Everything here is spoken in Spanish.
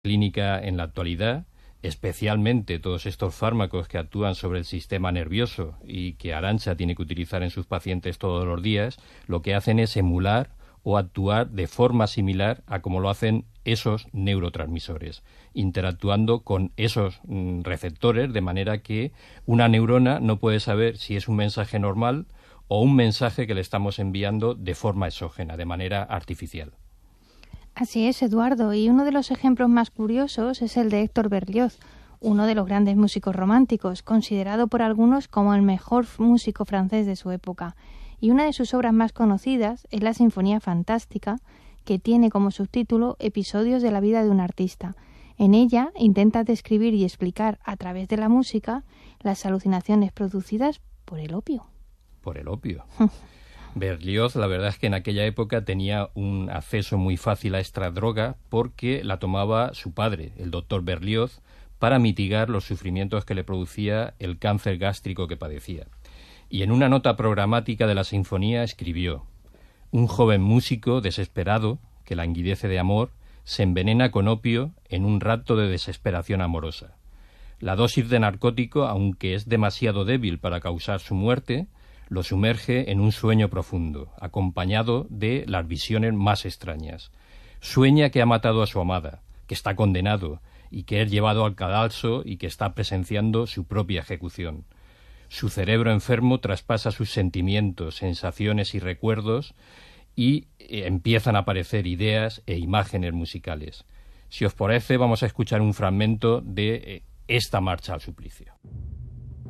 clínica en la actualidad, especialmente todos estos fármacos que actúan sobre el sistema nervioso y que Arantxa tiene que utilizar en sus pacientes todos los días, lo que hacen es emular o actuar de forma similar a como lo hacen esos neurotransmisores, interactuando con esos receptores, de manera que una neurona no puede saber si es un mensaje normal o un mensaje que le estamos enviando de forma exógena, de manera artificial. Así es, Eduardo, y uno de los ejemplos más curiosos es el de Héctor Berlioz, uno de los grandes músicos románticos, considerado por algunos como el mejor músico francés de su época. Y una de sus obras más conocidas es la Sinfonía Fantástica, que tiene como subtítulo Episodios de la vida de un artista. En ella intenta describir y explicar a través de la música las alucinaciones producidas por el opio. Por el opio. Berlioz, la verdad es que en aquella época tenía un acceso muy fácil a esta droga porque la tomaba su padre, el doctor Berlioz, para mitigar los sufrimientos que le producía el cáncer gástrico que padecía. Y en una nota programática de la sinfonía escribió: un joven músico desesperado, que languidece de amor, se envenena con opio en un rato de desesperación amorosa. La dosis de narcótico, aunque es demasiado débil para causar su muerte, lo sumerge en un sueño profundo, acompañado de las visiones más extrañas. Sueña que ha matado a su amada, que está condenado y que es llevado al cadalso y que está presenciando su propia ejecución. Su cerebro enfermo traspasa sus sentimientos, sensaciones y recuerdos y empiezan a aparecer ideas e imágenes musicales. Si os parece, vamos a escuchar un fragmento de esta marcha al suplicio.